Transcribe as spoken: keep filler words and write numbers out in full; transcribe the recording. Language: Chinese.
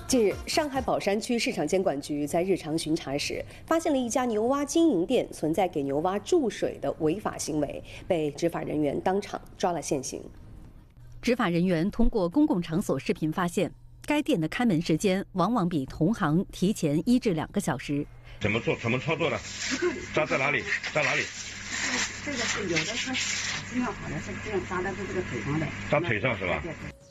近日，上海宝山区市场监管局在日常巡查时，发现了一家牛蛙经营店存在给牛蛙注水的违法行为，被执法人员当场抓了现行。 执法人员通过公共场所视频发现，该店的开门时间往往比同行提前一至两个小时。 怎么做？怎么操作的？扎在哪里？扎哪里？ 这个是有的，它这样好像是这样扎的是这个腿上的。 扎腿上是吧？ 对对。